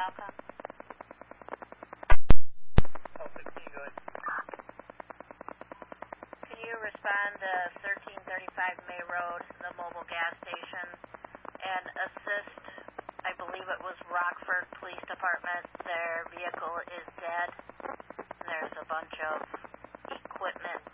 Alcon. Oh, 16, go ahead. Can you respond to 1335 May Road, the mobile gas station, and assist, I believe it was Rockford Police Department. Their vehicle is dead. There's a bunch of equipment